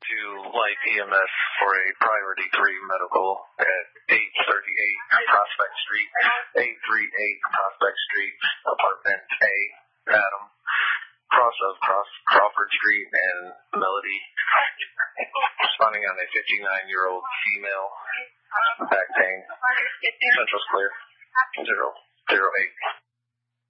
to Light EMS for a priority 3 medical at 838 Prospect Street, 838 Prospect Street, apartment A, Adam, cross Crawford Street and Melody, responding on a 59-year-old female, back pain, central's clear, 008.